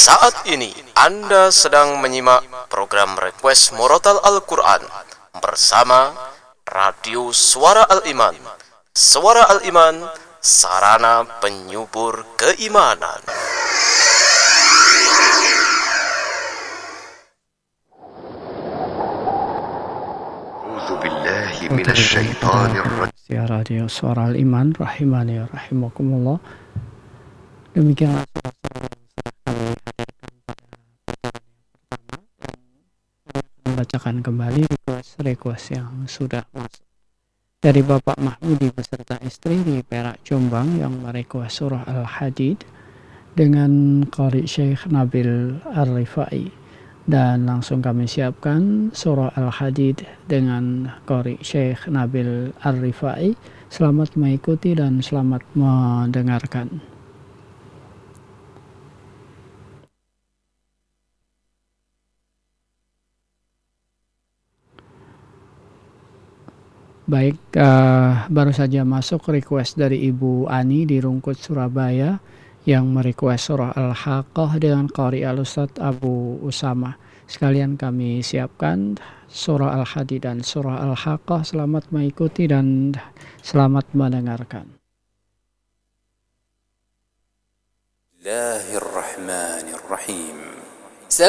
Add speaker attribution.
Speaker 1: Saat ini Anda sedang menyimak program Request Murotal Al-Quran bersama Radio Suara Al-Iman. Suara Al-Iman, sarana penyubur keimanan.
Speaker 2: Ya Radio Suara Al-Iman, rahimani rahimakumullah. Demikianlah membacakan kembali request yang sudah masuk dari Bapak Mahmudi beserta istri di Perak Jombang yang merequest surah Al-Hadid dengan Qari Syekh Nabil Ar-Rifai, dan langsung kami siapkan surah Al-Hadid dengan Qari Syekh Nabil Ar-Rifai. Selamat mengikuti dan selamat mendengarkan. Baik, baru saja masuk request dari Ibu Ani di Rungkut, Surabaya yang merequest surah Al-Haqqah dengan Qari Al-Ustadz Abu Usama. Sekalian kami siapkan surah Al-Hadid dan surah Al-Haqqah. Selamat mengikuti dan selamat mendengarkan.
Speaker 3: Bismillahirrahmanirrahim.